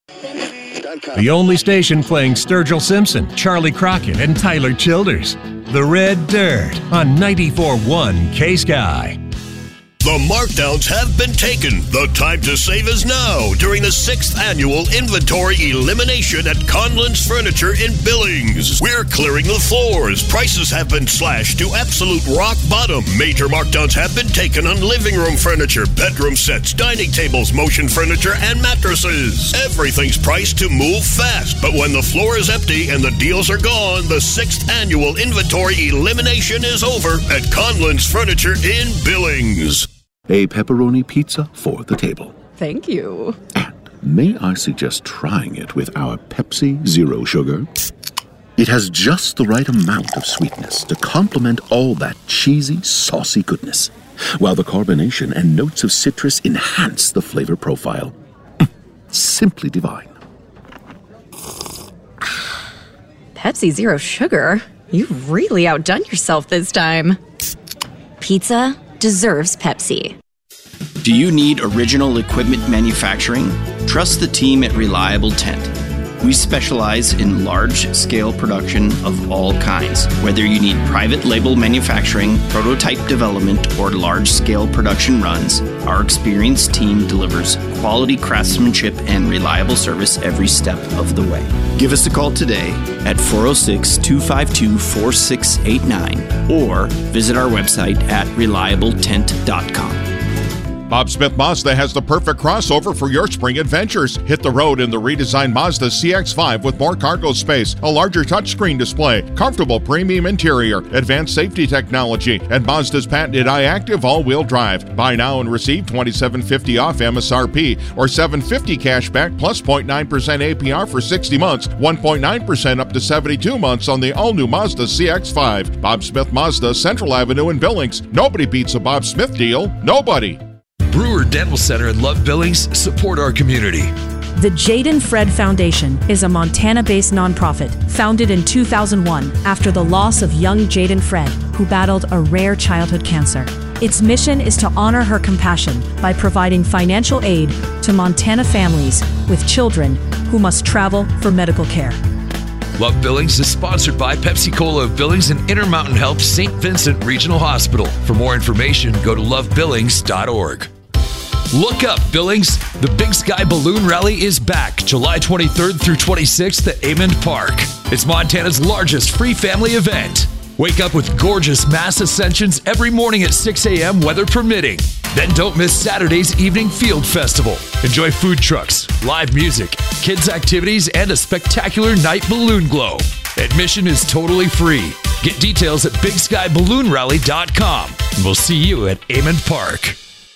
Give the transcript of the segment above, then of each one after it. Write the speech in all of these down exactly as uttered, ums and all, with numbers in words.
The only station playing Sturgill Simpson, Charlie Crockett, and Tyler Childers. The Red Dirt on ninety-four point one K-Sky. The markdowns have been taken. The time to save is now during the sixth annual inventory elimination at Conlon's Furniture in Billings. We're clearing the floors. Prices have been slashed to absolute rock bottom. Major markdowns have been taken on living room furniture, bedroom sets, dining tables, motion furniture, and mattresses. Everything's priced to move fast, but when the floor is empty and the deals are gone, the sixth annual inventory elimination is over at Conlon's Furniture in Billings. A pepperoni pizza for the table. Thank you. And may I suggest trying it with our Pepsi Zero Sugar? It has just the right amount of sweetness to complement all that cheesy, saucy goodness, while the carbonation and notes of citrus enhance the flavor profile. Simply divine. Pepsi Zero Sugar? You've really outdone yourself this time. Pizza deserves Pepsi. Do you need original equipment manufacturing? Trust the team at Reliable Tent. We specialize in large-scale production of all kinds. Whether you need private label manufacturing, prototype development, or large-scale production runs, our experienced team delivers quality craftsmanship and reliable service every step of the way. Give us a call today at four oh six, two five two, four six eight nine or visit our website at reliable tent dot com. Bob Smith Mazda has the perfect crossover for your spring adventures. Hit the road in the redesigned Mazda C X five with more cargo space, a larger touchscreen display, comfortable premium interior, advanced safety technology, and Mazda's patented iActive all-wheel drive. Buy now and receive twenty-seven fifty off M S R P or seven fifty cash back plus zero point nine percent A P R for sixty months, one point nine percent up to seventy-two months on the all-new Mazda C X five. Bob Smith Mazda, Central Avenue in Billings. Nobody beats a Bob Smith deal. Nobody. Brewer Dental Center in Love Billings support our community. The Jaden Fred Foundation is a Montana-based nonprofit founded in two thousand one after the loss of young Jaden Fred, who battled a rare childhood cancer. Its mission is to honor her compassion by providing financial aid to Montana families with children who must travel for medical care. Love Billings is sponsored by Pepsi Cola of Billings and Intermountain Health Saint Vincent Regional Hospital. For more information, go to love billings dot org. Look up, Billings. The Big Sky Balloon Rally is back July twenty-third through twenty-sixth at Amond Park. It's Montana's largest free family event. Wake up with gorgeous mass ascensions every morning at six a.m. weather permitting. Then don't miss Saturday's evening field festival. Enjoy food trucks, live music, kids' activities, and a spectacular night balloon glow. Admission is totally free. Get details at big sky balloon rally dot com. We'll see you at Amond Park.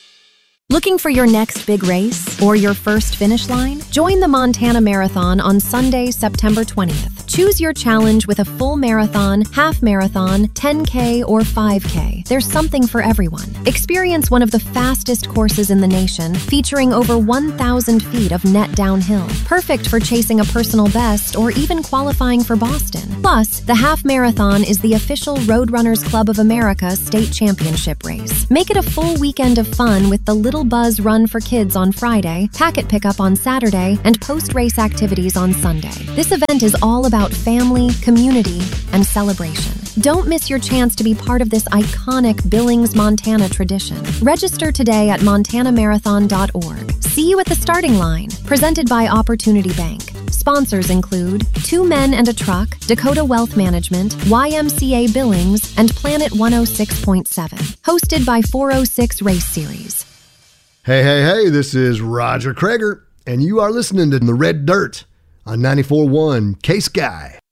Looking for your next big race or your first finish line? Join the Montana Marathon on Sunday, September twentieth. Choose your challenge with a full marathon, half marathon, ten K, or five K. There's something for everyone. Experience one of the fastest courses in the nation, featuring over one thousand feet of net downhill. Perfect for chasing a personal best or even qualifying for Boston. Plus, the half marathon is the official Roadrunners Club of America state championship race. Make it a full weekend of fun with the Little Buzz Run for Kids on Friday, packet pickup on Saturday, and post-race activities on Sunday. This event is all about family, community, and celebration. Don't miss your chance to be part of this iconic Billings, Montana tradition. Register today at montana marathon dot org. See you at the starting line. Presented by Opportunity Bank. Sponsors include Two Men and a Truck, Dakota Wealth Management, Y M C A Billings, and Planet one oh six point seven. Hosted by four oh six Race Series. Hey, hey, hey, this is Roger Krager, and you are listening to The Red Dirt on ninety-four point one K-Sky.